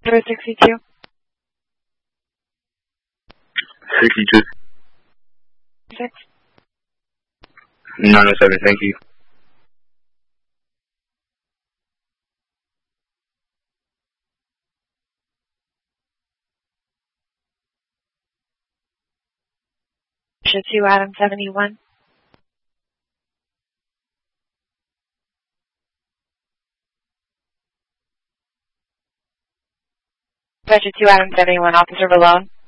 062. 62. 6. 907, thank you. Russia 2, Adam 71. Russia 2, Adam 71, Officer Malone.